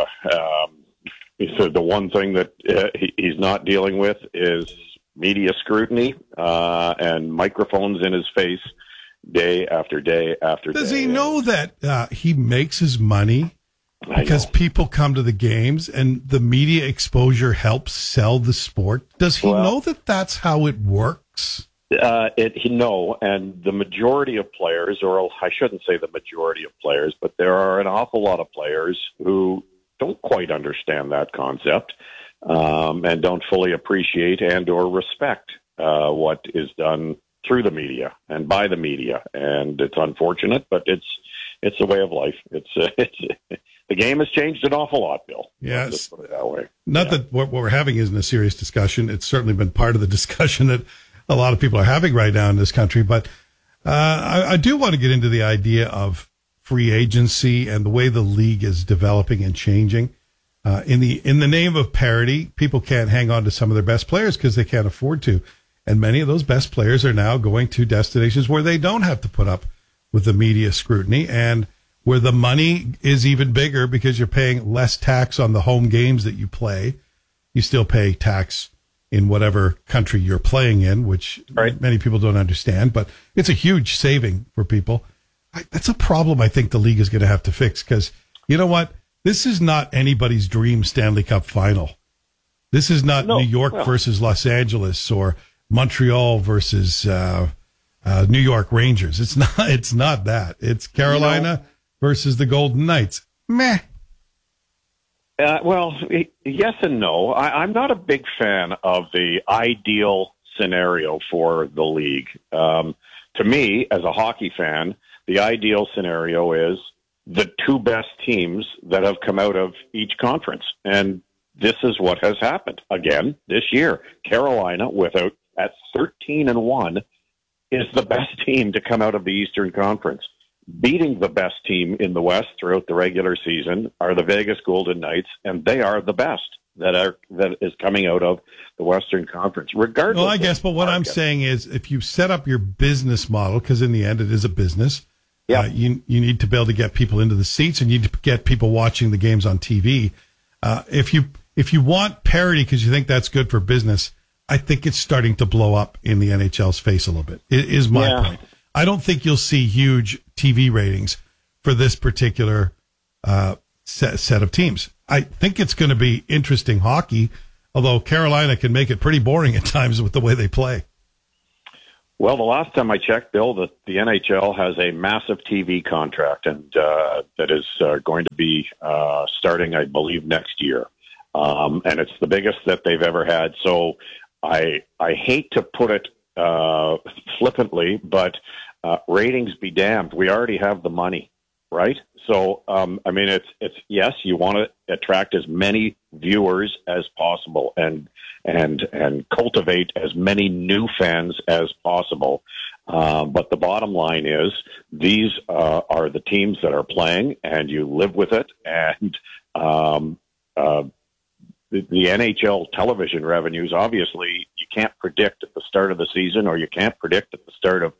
he said the one thing that he's not dealing with is media scrutiny and microphones in his face day after day after day. Does he know that he makes his money because people come to the games and the media exposure helps sell the sport? Does he know that that's how it works? No, and the majority of players, or I shouldn't say the majority of players, but there are an awful lot of players who don't quite understand that concept. And don't fully appreciate and or respect what is done through the media and by the media, and it's unfortunate, but it's the way of life. It's the game has changed an awful lot, Bill. Yes, just put it that way. Not that what we're having isn't a serious discussion. It's certainly been part of the discussion that a lot of people are having right now in this country. But I do want to get into the idea of free agency and the way the league is developing and changing. In the name of parity, people can't hang on to some of their best players because they can't afford to. And many of those best players are now going to destinations where they don't have to put up with the media scrutiny and where the money is even bigger because you're paying less tax on the home games that you play. You still pay tax in whatever country you're playing in, which many people don't understand, but it's a huge saving for people. That's a problem I think the league is going to have to fix because you know what? This is not anybody's dream Stanley Cup final. This is not New York versus Los Angeles or Montreal versus New York Rangers. It's not that. It's Carolina versus the Golden Knights. Meh. Well, yes and no. I'm not a big fan of the ideal scenario for the league. To me, as a hockey fan, the ideal scenario is the two best teams that have come out of each conference. And this is what has happened again this year. Carolina, at 13-1, is the best team to come out of the Eastern Conference. Beating the best team in the West throughout the regular season are the Vegas Golden Knights, and they are the best that is coming out of the Western Conference. Regardless. Well, I guess, but what I'm saying is, if you set up your business model, because in the end it is a business, you need to be able to get people into the seats, and you need to get people watching the games on TV. If you want parity because you think that's good for business, I think it's starting to blow up in the NHL's face a little bit. It is my point. I don't think you'll see huge TV ratings for this particular set of teams. I think it's going to be interesting hockey, although Carolina can make it pretty boring at times with the way they play. Well, the last time I checked, Bill, the NHL has a massive TV contract, and that is going to be starting, I believe, next year. And it's the biggest that they've ever had. So I hate to put it flippantly, but ratings be damned. We already have the money, right? So, I mean, it's yes, you want to attract as many viewers as possible and cultivate as many new fans as possible. But the bottom line is these are the teams that are playing, and you live with it. And the NHL television revenues, obviously, you can't predict at the start of the season, or you can't predict at the start of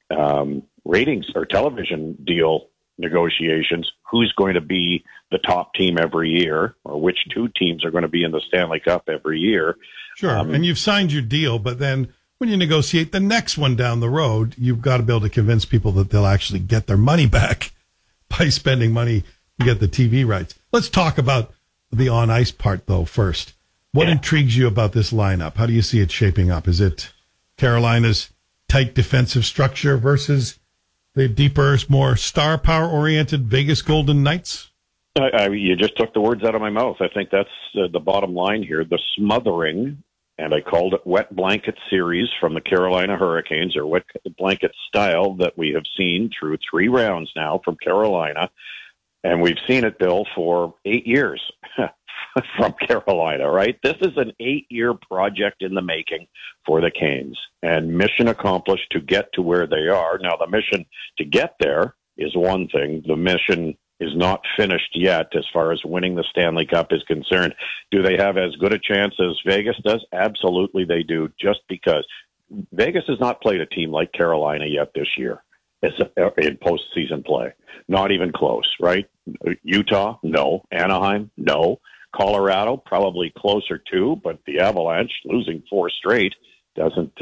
ratings or television deal negotiations who's going to be the top team every year, or which two teams are going to be in the Stanley Cup every year. Sure, and you've signed your deal, but then when you negotiate the next one down the road, you've got to be able to convince people that they'll actually get their money back by spending money to get the TV rights. Let's talk about the on-ice part, though, first. What intrigues you about this lineup? How do you see it shaping up? Is it Carolina's tight defensive structure versus the deeper, more star power-oriented Vegas Golden Knights? You just took the words out of my mouth. I think that's the bottom line here. The smothering, and I called it wet blanket series from the Carolina Hurricanes, or wet blanket style, that we have seen through 3 rounds now from Carolina. And we've seen it, Bill, for 8 years from Carolina, right? This is an 8-year project in the making for the Canes, and mission accomplished to get to where they are. Now, the mission to get there is one thing. The mission is not finished yet as far as winning the Stanley Cup is concerned. Do they have as good a chance as Vegas does? Absolutely they do, just because Vegas has not played a team like Carolina yet this year in postseason play. Not even close, right? Utah, no. Anaheim, no. Colorado, probably closer to, but the Avalanche, losing 4 straight, doesn't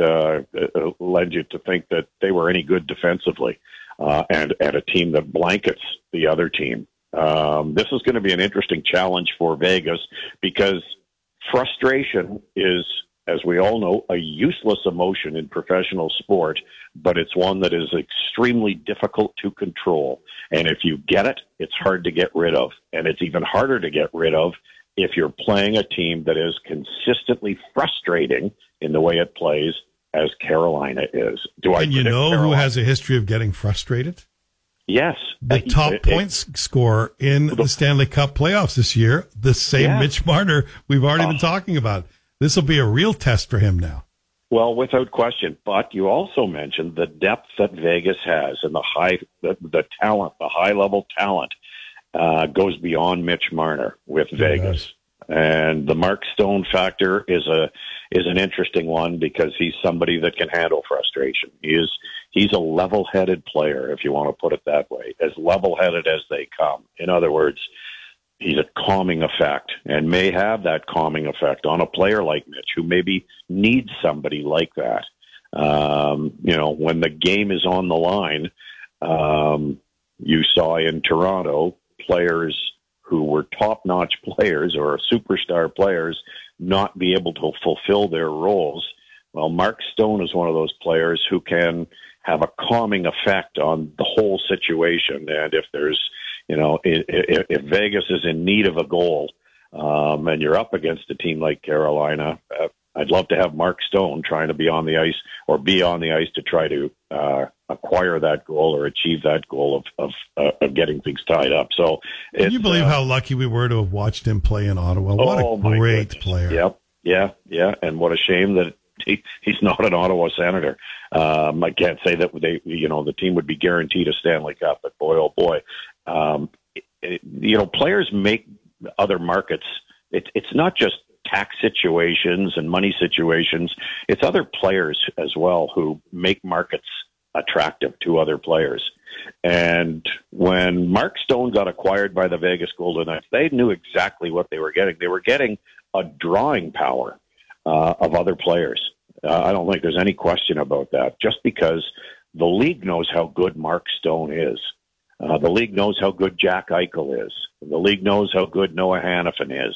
lend you to think that they were any good defensively, and a team that blankets the other team. This is going to be an interesting challenge for Vegas, because frustration is, as we all know, a useless emotion in professional sport, but it's one that is extremely difficult to control. And if you get it, it's hard to get rid of. And it's even harder to get rid of if you're playing a team that is consistently frustrating in the way it plays, as Carolina is. And you know who has a history of getting frustrated? Yes. The top points scorer in the Stanley Cup playoffs this year, the same Mitch Marner we've already been talking about. This will be a real test for him now. Well, without question. But you also mentioned the depth that Vegas has, and the talent, the high-level talent, goes beyond Mitch Marner with Vegas. And the Mark Stone factor is an interesting one, because he's somebody that can handle frustration. He's a level-headed player, if you want to put it that way, as level-headed as they come. In other words, he's a calming effect, and may have that calming effect on a player like Mitch, who maybe needs somebody like that. When the game is on the line, you saw in Toronto players who were top-notch players or superstar players not be able to fulfill their roles. Well, Mark Stone is one of those players who can have a calming effect on the whole situation. And if there's, if Vegas is in need of a goal, and you're up against a team like Carolina, I'd love to have Mark Stone trying to be on the ice to try to acquire that goal or achieve that goal of getting things tied up. So, can you believe how lucky we were to have watched him play in Ottawa? What a great player! Yep, yeah, and what a shame that he's not an Ottawa Senator. I can't say that the team would be guaranteed a Stanley Cup, but boy, oh boy, players make other markets. It's not just tax situations and money situations. It's other players as well who make markets attractive to other players. And when Mark Stone got acquired by the Vegas Golden Knights, they knew exactly what they were getting. They were getting a drawing power of other players. I don't think there's any question about that, just because the league knows how good Mark Stone is. The league knows how good Jack Eichel is. The league knows how good Noah Hanifin is.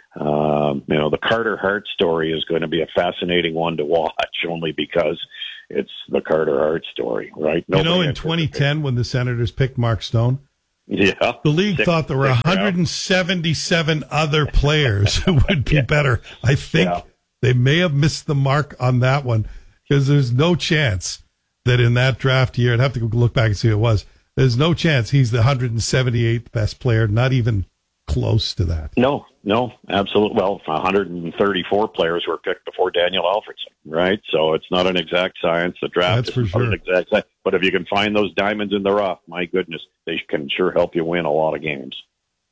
The Carter Hart story is going to be a fascinating one to watch, only because it's the Carter Hart story, right? In 2010, when the Senators picked Mark Stone, the league thought there were 177 other players who would be better. I think they may have missed the mark on that one, because there's no chance that in that draft year, I'd have to look back and see who it was, there's no chance he's the 178th best player, not even close to that. No, absolutely. Well, 134 players were picked before Daniel Alfredson, right? So it's not an exact science. The draft is not an exact science. But if you can find those diamonds in the rough, my goodness, they can sure help you win a lot of games.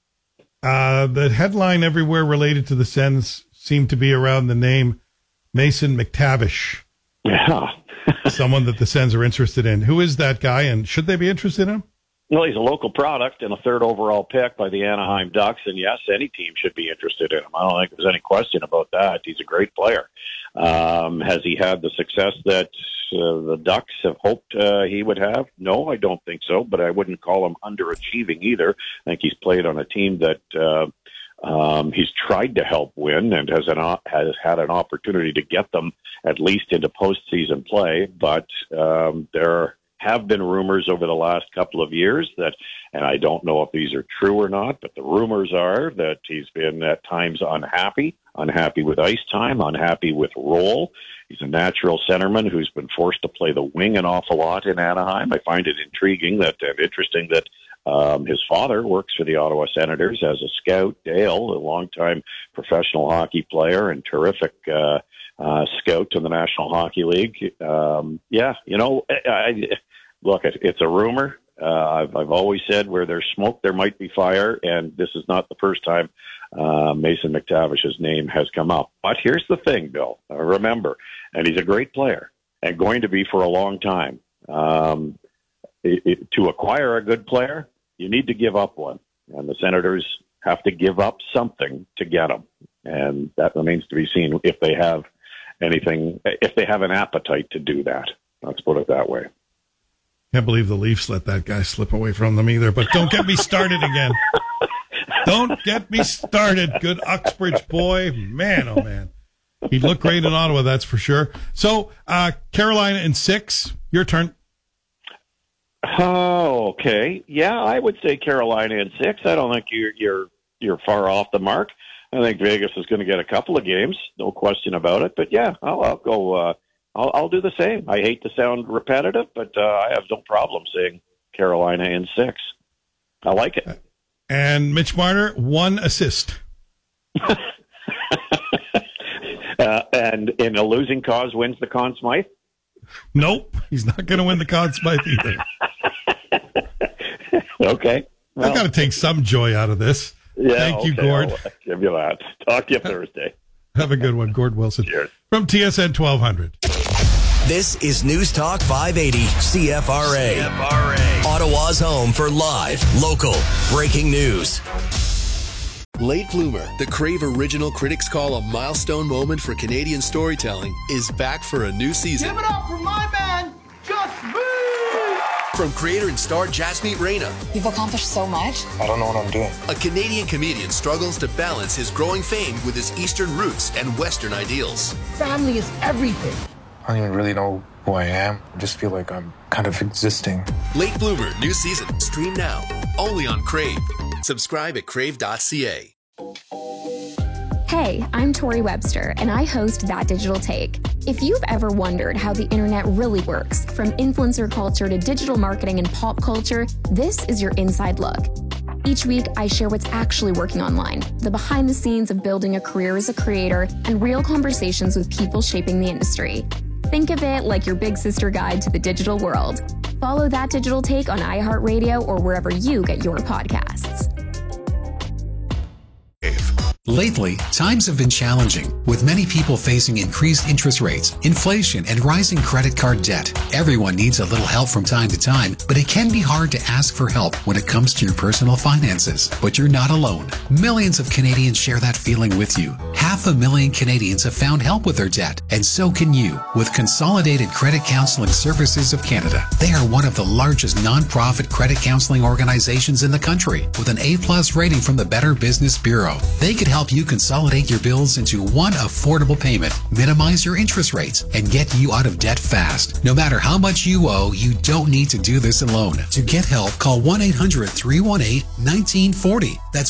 The headline everywhere related to the Sens seemed to be around the name Mason McTavish. Yeah. Someone that the Sens are interested in. Who is that guy, and should they be interested in him? Well, he's a local product and a third overall pick by the Anaheim Ducks, and yes, any team should be interested in him. I don't think there's any question about that. He's a great player. Has he had the success that the Ducks have hoped he would have? No, I don't think so, but I wouldn't call him underachieving either. I think he's played on a team that he's tried to help win and has had an opportunity to get them at least into postseason play, but there have been rumors over the last couple of years that, and I don't know if these are true or not, but the rumors are that he's been at times unhappy with ice time, unhappy with role. He's a natural centerman who's been forced to play the wing an awful lot in Anaheim. I find it intriguing and interesting that his father works for the Ottawa Senators as a scout. Dale, a longtime professional hockey player and terrific scout to the National Hockey League. Look, it's a rumor. I've always said where there's smoke, there might be fire, and this is not the first time Mason McTavish's name has come up. But here's the thing, Bill. Remember, and he's a great player and going to be for a long time. To acquire a good player, you need to give up one, and the Senators have to give up something to get him, and that remains to be seen if they have an appetite to do that. Let's put it that way. Can't believe the Leafs let that guy slip away from them either, but don't get me started again. Don't get me started. Good Uxbridge boy. Man, oh man. He'd look great in Ottawa, that's for sure. So, Carolina in 6, your turn. Oh, okay. Yeah, I would say Carolina in 6. I don't think you're far off the mark. I think Vegas is going to get a couple of games, no question about it. But yeah, I'll go. I'll do the same. I hate to sound repetitive, but I have no problem saying Carolina in 6. I like it. And Mitch Marner, 1 assist. And in a losing cause wins the Conn Smythe? Nope, he's not going to win the Conn Smythe either. Okay. Well, I've got to take some joy out of this. Yeah, Thank you, Gord. I'll give you that. Talk to you Thursday. Have a good one, Gord Wilson. Cheers. From TSN 1200. This is News Talk 580 CFRA. Ottawa's home for live, local, breaking news. Late Bloomer, the Crave original critics call a milestone moment for Canadian storytelling, is back for a new season. Give it up for my man, Gus Boo! From creator and star Jasmeet Reyna. You've accomplished so much. I don't know what I'm doing. A Canadian comedian struggles to balance his growing fame with his Eastern roots and Western ideals. Family is everything. I don't even really know who I am. I just feel like I'm kind of existing. Late Bloomer, new season. Stream now. Only on Crave. Subscribe at crave.ca. Hey, I'm Tori Webster, and I host That Digital Take. If you've ever wondered how the internet really works, from influencer culture to digital marketing and pop culture, this is your inside look. Each week, I share what's actually working online, the behind the scenes of building a career as a creator, and real conversations with people shaping the industry. Think of it like your big sister guide to the digital world. Follow That Digital Take on iHeartRadio or wherever you get your podcasts. Lately, times have been challenging, with many people facing increased interest rates, inflation, and rising credit card debt. Everyone needs a little help from time to time, but it can be hard to ask for help when it comes to your personal finances. But you're not alone. Millions of Canadians share that feeling with you. 500,000 Canadians have found help with their debt, and so can you with Consolidated Credit Counseling Services of Canada. They are one of the largest non-profit credit counseling organizations in the country, with an A+ rating from the Better Business Bureau. They could help you consolidate your bills into one affordable payment, minimize your interest rates, and get you out of debt fast. No matter how much you owe, you don't need to do this alone. To get help, call 1-800-318-1940. That's